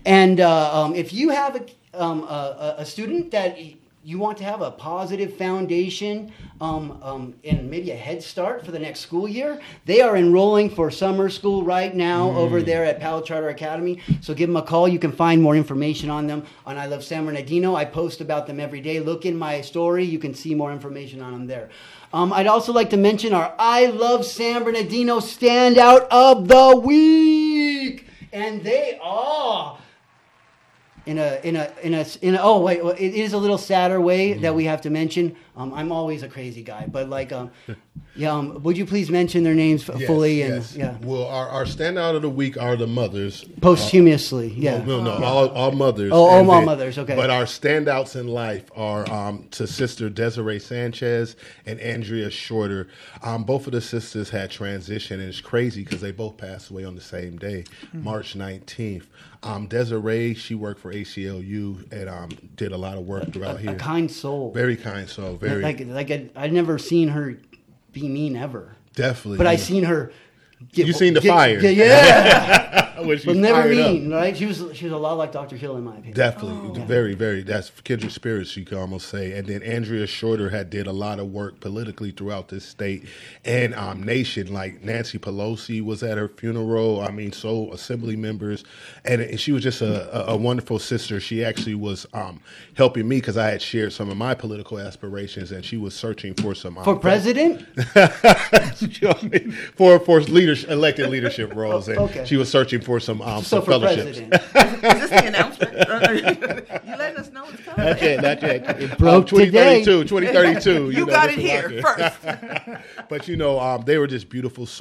And if you have a student that you want to have a positive foundation and maybe a head start for the next school year, they are enrolling for summer school right now over there at Powell Charter Academy. So give them a call. You can find more information on them on I Love San Bernardino. I post about them every day. Look in my story. You can see more information on them there. I'd also like to mention our I Love San Bernardino Standout of the Week. And they are... oh wait, well, it is a little sadder way that we have to mention. I'm always a crazy guy, but would you please mention their names fully? Yes. And yeah. Well, our standout of the week are the mothers. Posthumously, yeah. No, all mothers. All mothers. Okay. But our standouts in life are to Sister Desiree Sanchez and Andrea Shorter. Both of the sisters had transitioned, and it's crazy because they both passed away on the same day, March 19th. Desiree, she worked for ACLU and did a lot of work throughout here. A kind soul. Very kind soul. Very. I'd never seen her be mean ever. Definitely. But I seen her. You seen the fire. Yeah. But never mean, right? She was a lot like Dr. Hill in my opinion. Definitely. Very, very. That's kindred spirits, you could almost say. And then Andrea Shorter did a lot of work politically throughout this state and nation. Like Nancy Pelosi was at her funeral. I mean, so assembly members. And she was just a wonderful sister. She actually was helping me because I had shared some of my political aspirations, and she was searching for some... for president? You know what I mean? For elected leadership roles. And okay. she was searching for some for fellowships. President. Is this the announcement? You letting us know it's coming? Not yet. It broke 2032. You got this it here is first. But they were just beautiful